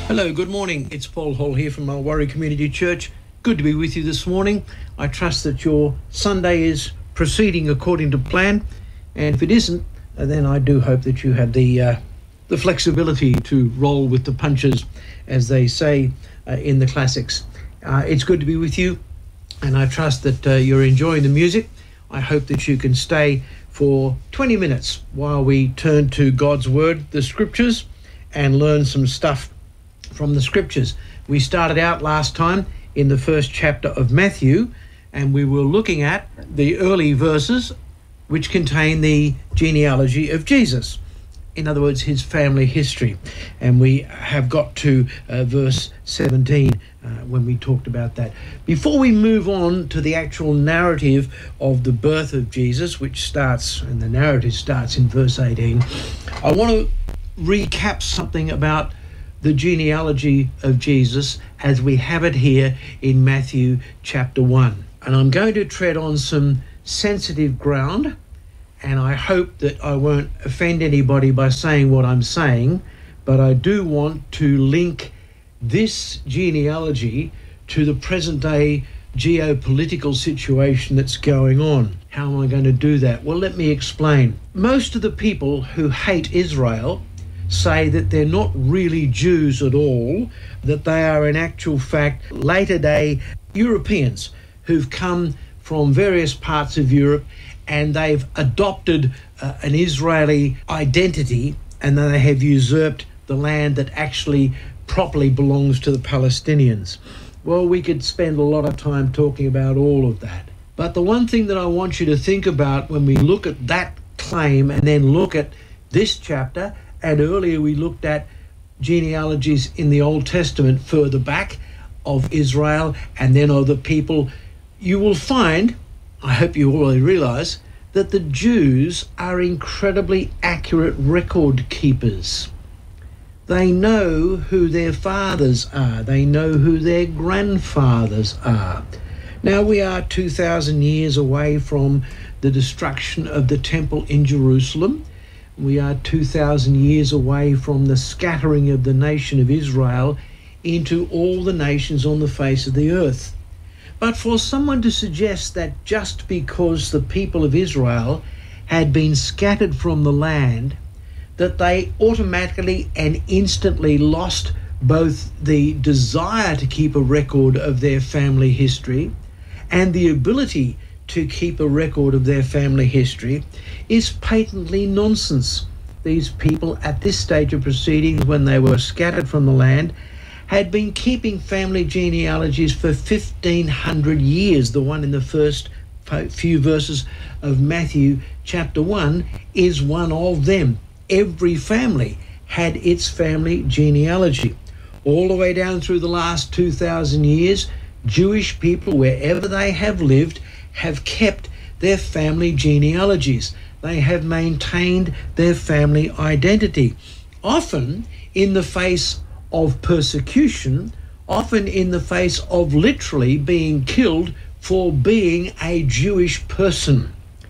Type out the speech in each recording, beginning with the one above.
Hello, good morning. It's Paul Hall here from Mulwaree Community Church. Good to be with you this morning. I trust that your Sunday is proceeding according to plan, and if it isn't, then I do hope that you have the flexibility to roll with the punches, as they say in the classics. It's good to be with you, and I trust that you're enjoying the music. I hope that you can stay for 20 minutes while we turn to God's Word, the Scriptures, and learn some stuff from the Scriptures. We started out last time in the first chapter of Matthew, and we were looking at the early verses which contain the genealogy of Jesus. In other words, his family history. And we have got to verse 17 when we talked about that. Before we move on to the actual narrative of the birth of Jesus, which starts, and the narrative starts in verse 18, I want to recap something about the genealogy of Jesus as we have it here in Matthew chapter 1. And I'm going to tread on some sensitive ground, and I hope that I won't offend anybody by saying what I'm saying, but I do want to link this genealogy to the present day geopolitical situation that's going on. How am I going to do that? Well, let me explain. Most of the people who hate Israel say that they're not really Jews at all, that they are in actual fact later day Europeans who've come from various parts of Europe, and they've adopted an Israeli identity, and then they have usurped the land that actually properly belongs to the Palestinians. Well, we could spend a lot of time talking about all of that. But the one thing that I want you to think about when we look at that claim and then look at this chapter, and earlier we looked at genealogies in the Old Testament further back of Israel and then other people, you will find, I hope you already realize, that the Jews are incredibly accurate record keepers. They know who their fathers are. They know who their grandfathers are. Now we are 2,000 years away from the destruction of the temple in Jerusalem. We are 2,000 years away from the scattering of the nation of Israel into all the nations on the face of the earth. But for someone to suggest that just because the people of Israel had been scattered from the land, that they automatically and instantly lost both the desire to keep a record of their family history and the ability to keep a record of their family history is patently nonsense. These people at this stage of proceedings, when they were scattered from the land, had been keeping family genealogies for 1,500 years. The one in the first few verses of Matthew chapter 1 is one of them. Every family had its family genealogy. All the way down through the last 2,000 years, Jewish people, wherever they have lived, have kept their family genealogies. They have maintained their family identity, often in the face of persecution, often in the face of literally being killed for being a Jewish person.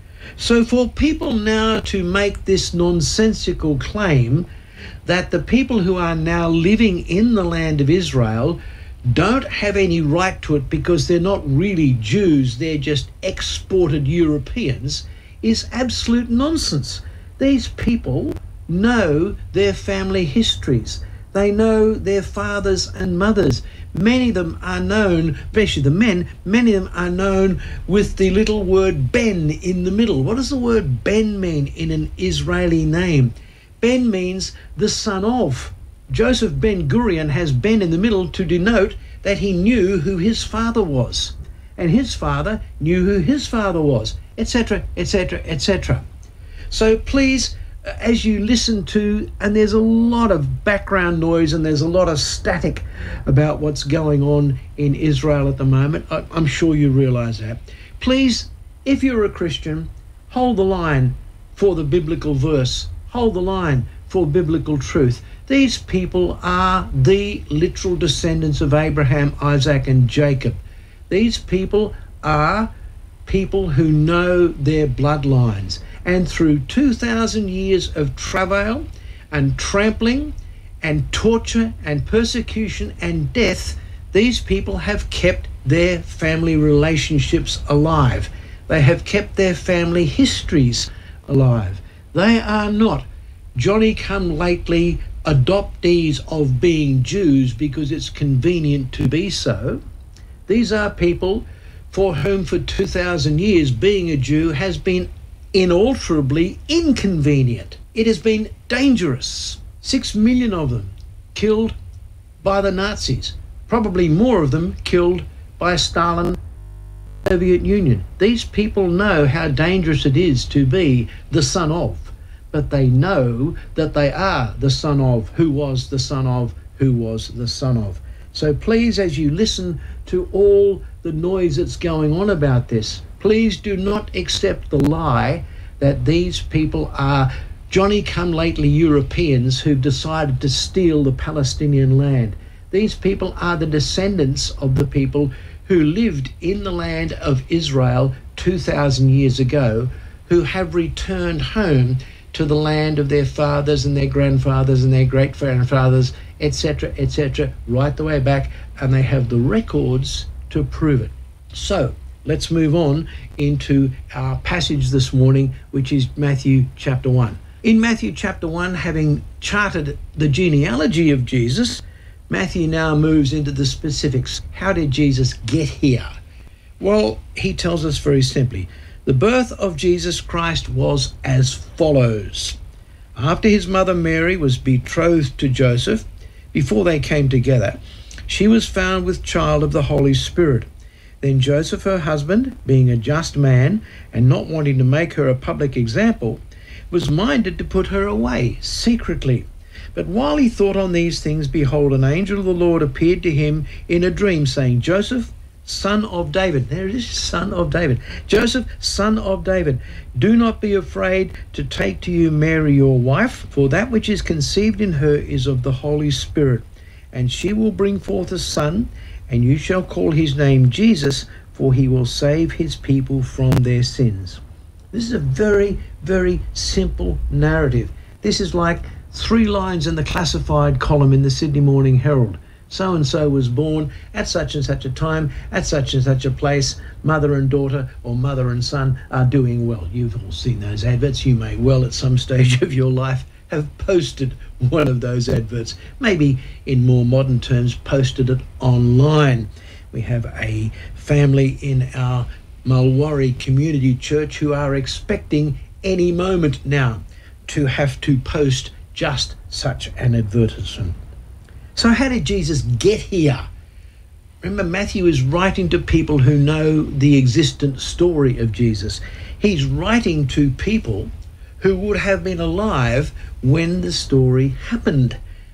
So for people now to make this nonsensical claim that the people who are now living in the land of Israel don't have any right to it because they're not really Jews, they're just exported Europeans, is absolute nonsense. These people know their family histories. They know their fathers and mothers. Many of them are known, especially the men, many of them are known with the little word Ben in the middle. What does the word Ben mean in an Israeli name? Ben means the son of. Joseph Ben Gurion has Ben in the middle to denote that he knew who his father was, and his father knew who his father was, etc., etc., etc. So please, as you listen to, and there's a lot of background noise and there's a lot of static about what's going on in Israel at the moment, I'm sure you realize that. Please, if you're a Christian, hold the line for the biblical verse, hold the line for biblical truth. These people are the literal descendants of Abraham, Isaac, and Jacob. These people are people who know their bloodlines. And through 2,000 years of travail and trampling and torture and persecution and death, these people have kept their family relationships alive. They have kept their family histories alive. They are not Johnny-come-lately adoptees of being Jews because it's convenient to be so. These are people for whom for 2,000 years being a Jew has been inalterably inconvenient. It has been dangerous. 6 million of them killed by the Nazis, probably more of them killed by Stalin, Soviet Union. These people know how dangerous it is to be the son of, but they know that they are the son of who was the son of who was the son of. So please, as you listen to all the noise that's going on about this, please do not accept the lie that these people are Johnny-come-lately Europeans who've decided to steal the Palestinian land. These people are the descendants of the people who lived in the land of Israel 2,000 years ago, who have returned home to the land of their fathers and their grandfathers and their great-grandfathers, etc., right the way back, and they have the records to prove it. So let's move on into our passage this morning, which is Matthew chapter 1. In Matthew chapter 1, having charted the genealogy of Jesus, Matthew now moves into the specifics. How did Jesus get here? Well, he tells us very simply, the birth of Jesus Christ was as follows. After his mother Mary was betrothed to Joseph, before they came together, she was found with child of the Holy Spirit. Then Joseph, her husband, being a just man and not wanting to make her a public example, was minded to put her away secretly. But while he thought on these things, behold, an angel of the Lord appeared to him in a dream, saying, Joseph, son of David. There it is, son of David. Joseph, son of David, do not be afraid to take to you Mary your wife, for that which is conceived in her is of the Holy Spirit. And she will bring forth a son, and you shall call his name Jesus, for he will save his people from their sins. This is a very, very simple narrative. This is like 3 lines in the classified column in the Sydney Morning Herald. So-and-so was born at such and such a time, at such and such a place. Mother and daughter or mother and son are doing well. You've all seen those adverts. You may well at some stage of your life have posted one of those adverts. Maybe in more modern terms, posted it online. We have a family in our Mulwaree Community Church who are expecting any moment now to have to post just such an advertisement. So how did Jesus get here? Remember, Matthew is writing to people who know the existent story of Jesus. He's writing to people who would have been alive when the story happened.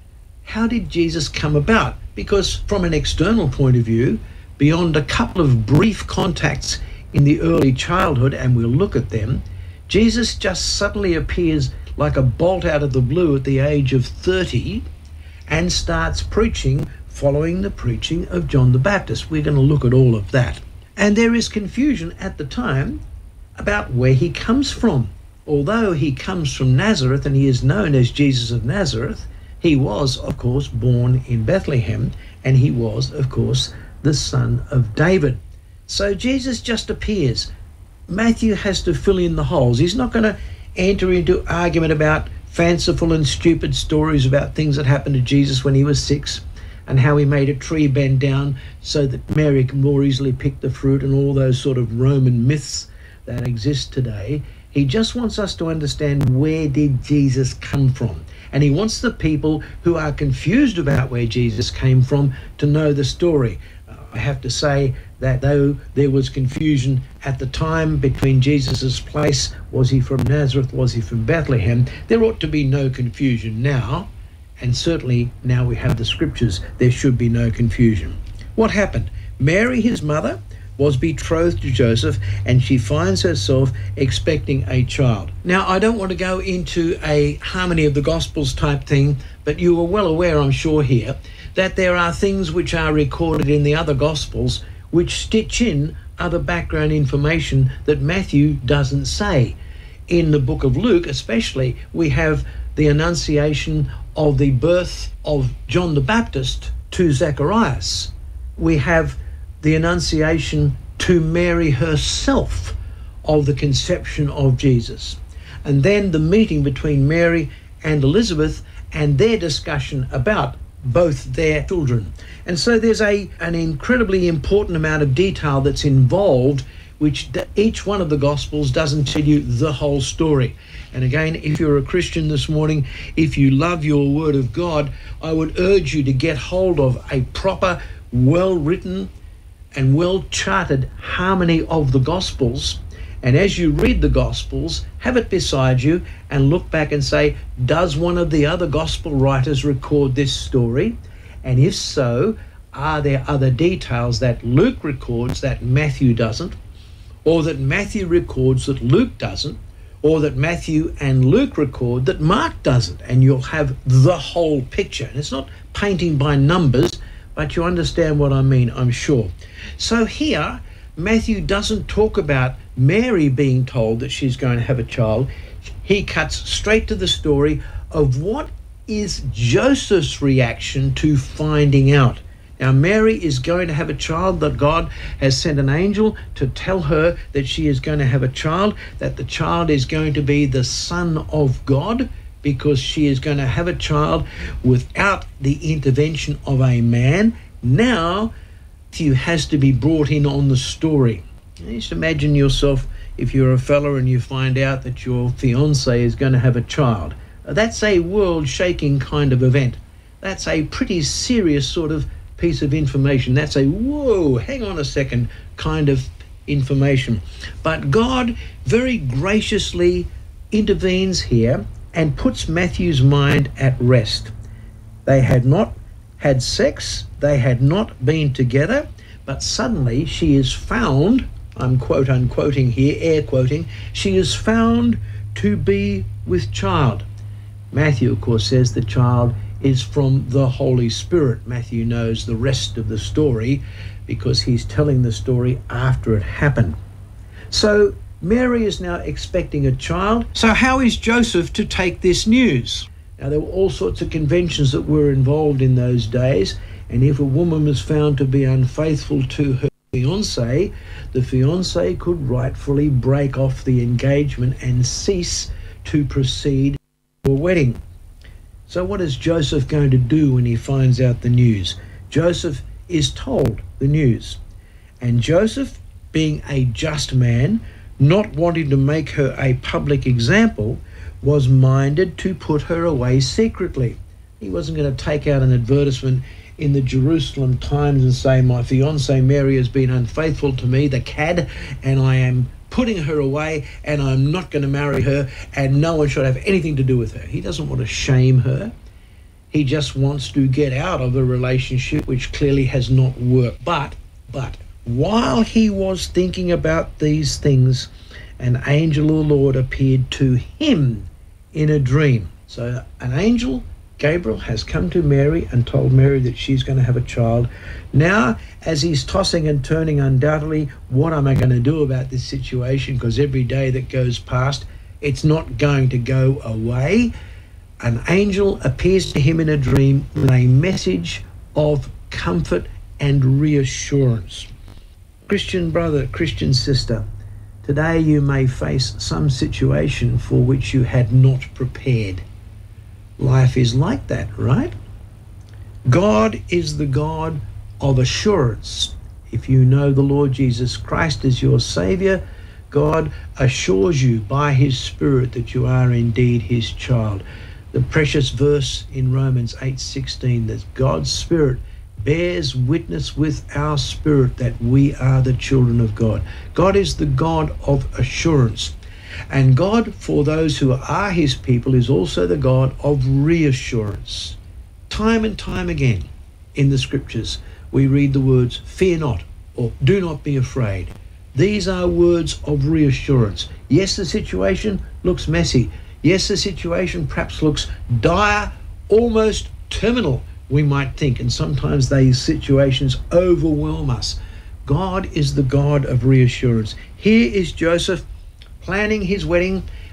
How did Jesus come about? Because from an external point of view, beyond a couple of brief contacts in the early childhood, and we'll look at them, Jesus just suddenly appears like a bolt out of the blue at the age of 30 and starts preaching, following the preaching of John the Baptist. We're going to look at all of that. And there is confusion at the time about where he comes from. Although he comes from Nazareth and he is known as Jesus of Nazareth, he was, of course, born in Bethlehem, and he was, of course, the son of David. So Jesus just appears. Matthew has to fill in the holes. He's not going to enter into argument about fanciful and stupid stories about things that happened to Jesus when he was 6 and how he made a tree bend down so that Mary can more easily pick the fruit and all those sort of Roman myths that exist today. He just wants us to understand, where did Jesus come from? And he wants the people who are confused about where Jesus came from to know the story. I have to say that though there was confusion at the time between Jesus's place, was he from Nazareth, was he from Bethlehem, there ought to be no confusion now, and certainly now we have the scriptures, there should be no confusion. What happened? Mary, his mother, was betrothed to Joseph, and she finds herself expecting a child. Now, I don't want to go into a harmony of the Gospels type thing, but you are well aware, I'm sure here, that there are things which are recorded in the other Gospels which stitch in other background information that Matthew doesn't say. In the book of Luke especially, we have the annunciation of the birth of John the Baptist to Zacharias. We have the annunciation to Mary herself of the conception of Jesus. And then the meeting between Mary and Elizabeth and their discussion about both their children. And so there's an incredibly important amount of detail that's involved, which each one of the Gospels doesn't tell you the whole story. And again, if you're a Christian this morning, if you love your Word of God, I would urge you to get hold of a proper, well-written and well-charted harmony of the Gospels. And as you read the Gospels, have it beside you and look back and say, does one of the other Gospel writers record this story? And if so, are there other details that Luke records that Matthew doesn't? Or that Matthew records that Luke doesn't? Or that Matthew and Luke record that Mark doesn't? And you'll have the whole picture. And it's not painting by numbers, but you understand what I mean, I'm sure. So here, Matthew doesn't talk about Mary being told that she's going to have a child. He cuts straight to the story of what is Joseph's reaction to finding out. Now, Mary is going to have a child, that God has sent an angel to tell her that she is going to have a child, that the child is going to be the Son of God, because she is going to have a child without the intervention of a man. Now, Matthew has to be brought in on the story. Just imagine yourself, if you're a fella and you find out that your fiancé is going to have a child. That's a world-shaking kind of event. That's a pretty serious sort of piece of information. That's a whoa, hang on a second kind of information. But God very graciously intervenes here and puts Matthew's mind at rest. They had not had sex, they had not been together, but suddenly she is found, I'm quote unquoting here, air quoting, she is found to be with child. Matthew, of course, says the child is from the Holy Spirit. Matthew knows the rest of the story because he's telling the story after it happened. So Mary is now expecting a child. So how is Joseph to take this news? Now, there were all sorts of conventions that were involved in those days, and if a woman was found to be unfaithful to her fiancé, the fiancé could rightfully break off the engagement and cease to proceed to a wedding. So what is Joseph going to do when he finds out the news? Joseph is told the news. And Joseph, being a just man, not wanting to make her a public example, was minded to put her away secretly. He wasn't going to take out an advertisement in the Jerusalem Times and say, my fiancée Mary has been unfaithful to me, the cad, and I am putting her away and I'm not going to marry her and no one should have anything to do with her. He doesn't want to shame her. He just wants to get out of a relationship which clearly has not worked. But while he was thinking about these things, an angel of the Lord appeared to him in a dream. So an angel, Gabriel, has come to Mary and told Mary that she's going to have a child. Now, as he's tossing and turning undoubtedly, what am I going to do about this situation? Because every day that goes past, it's not going to go away. An angel appears to him in a dream with a message of comfort and reassurance. Christian brother, Christian sister, today you may face some situation for which you had not prepared. Life is like that, right? God is the God of assurance. If you know the Lord Jesus Christ as your Savior, God assures you by His Spirit that you are indeed His child. The precious verse in Romans 8:16, that God's Spirit bears witness with our spirit that we are the children of God. God is the God of assurance. And God, for those who are His people, is also the God of reassurance. Time and time again in the Scriptures, we read the words, fear not, or do not be afraid. These are words of reassurance. Yes, the situation looks messy. Yes, the situation perhaps looks dire, almost terminal, we might think, and sometimes these situations overwhelm us. God is the God of reassurance. Here is Joseph planning his wedding,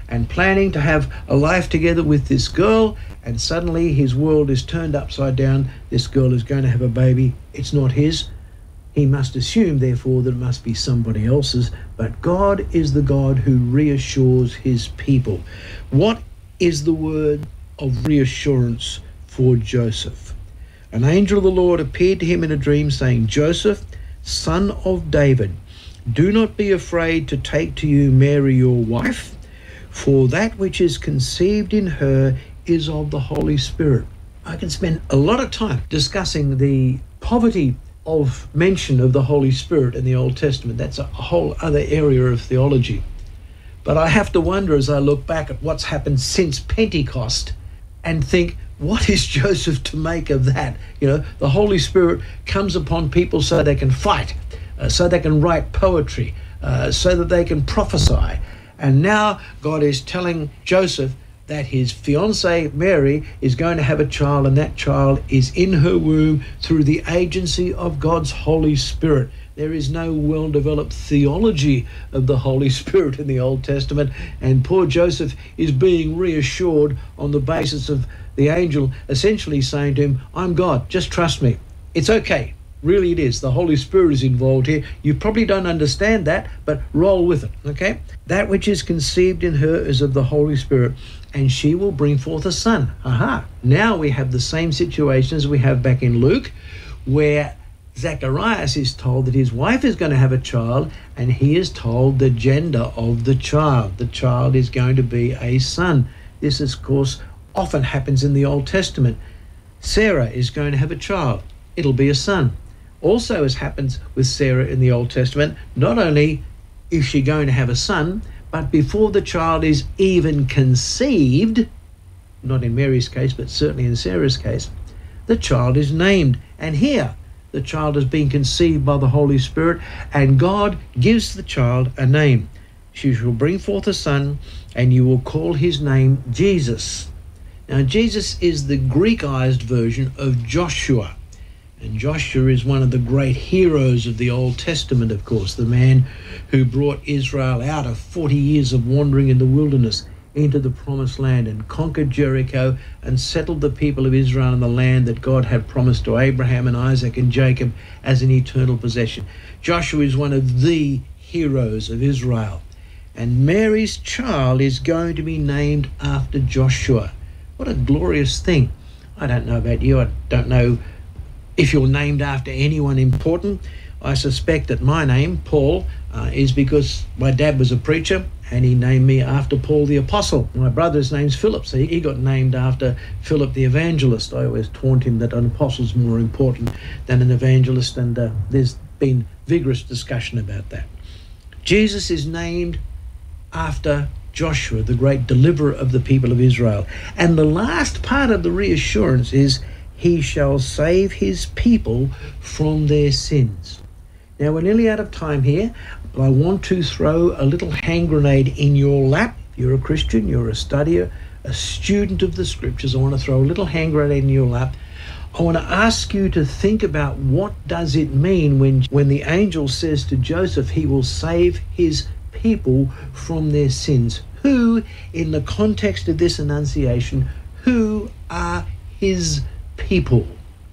and planning to have a life together with this girl, and suddenly his world is turned upside down. This girl is going to have a baby. It's not his. He must assume, therefore, that it must be somebody else's. But God is the God who reassures his people. What is the word of reassurance for Joseph? An angel of the Lord appeared to him in a dream, saying, Joseph, son of David, do not be afraid to take to you Mary your wife, for that which is conceived in her is of the Holy Spirit. I can spend a lot of time discussing the poverty of mention of the Holy Spirit in the Old Testament. That's a whole other area of theology. But I have to wonder as I look back at what's happened since Pentecost and think, what is Joseph to make of that? You know, the Holy Spirit comes upon people so they can fight, so they can write poetry, so that they can prophesy. And now God is telling Joseph that his fiancée Mary is going to have a child, and that child is in her womb through the agency of God's Holy Spirit. There is no well-developed theology of the Holy Spirit in the Old Testament, and poor Joseph is being reassured on the basis of the angel essentially saying to him, I'm God, just trust me. It's okay. Really it is. The Holy Spirit is involved here. You probably don't understand that, but roll with it, okay? That which is conceived in her is of the Holy Spirit, and she will bring forth a son. Aha. Now we have the same situation as we have back in Luke, where Zacharias is told that his wife is going to have a child, and he is told the gender of the child. The child is going to be a son. This, of course, often happens in the Old Testament. Sarah is going to have a child. It'll be a son. Also, as happens with Sarah in the Old Testament, not only is she going to have a son, but before the child is even conceived, not in Mary's case, but certainly in Sarah's case, the child is named. And here, the child has been conceived by the Holy Spirit, and God gives the child a name. She shall bring forth a son, and you will call his name Jesus. Now, Jesus is the Greekized version of Joshua. And Joshua is one of the great heroes of the Old Testament, of course, the man who brought Israel out of 40 years of wandering in the wilderness into the promised land and conquered Jericho and settled the people of Israel in the land that God had promised to Abraham and Isaac and Jacob as an eternal possession. Joshua is one of the heroes of Israel. And Mary's child is going to be named after Joshua. What a glorious thing. I don't know about you. I don't know if you're named after anyone important. I suspect that my name, Paul, is because my dad was a preacher and he named me after Paul the Apostle. My brother's name's Philip, so he got named after Philip the Evangelist. I always taunt him that an apostle's more important than an evangelist, and there's been vigorous discussion about that. Jesus is named after Joshua, the great deliverer of the people of Israel. And the last part of the reassurance is, he shall save his people from their sins. Now, we're nearly out of time here, but I want to throw a little hand grenade in your lap. You're a Christian, you're a studier, a student of the Scriptures. I want to throw a little hand grenade in your lap. I want to ask you to think about, what does it mean when the angel says to Joseph, he will save his people from their sins? Who, in the context of this annunciation, who are his people?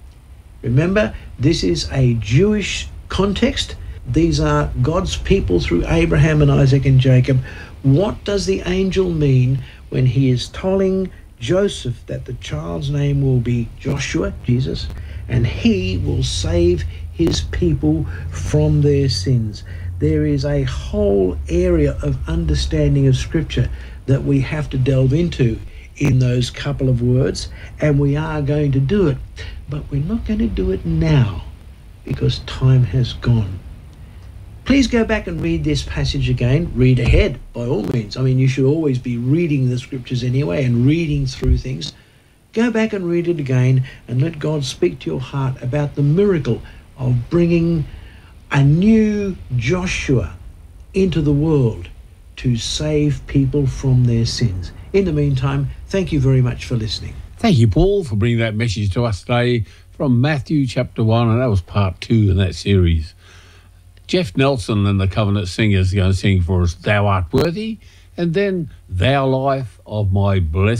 Remember, this is a Jewish context. These are God's people through Abraham and Isaac and Jacob. What does the angel mean when he is telling Joseph that the child's name will be Joshua, Jesus, and he will save his people from their sins? There is a whole area of understanding of Scripture that we have to delve into in those couple of words, and we are going to do it, but we're not going to do it now because time has gone. Please go back and read this passage again. Read ahead, by all means. I mean, you should always be reading the Scriptures anyway and reading through things. Go back and read it again and let God speak to your heart about the miracle of bringing a new Joshua into the world to save people from their sins. In the meantime, thank you very much for listening. Thank you, Paul, for bringing that message to us today from Matthew chapter 1, and that was part 2 in that series. Jeff Nelson and the Covenant Singers are going to sing for us, Thou Art Worthy, And then, Thou Life of my blessed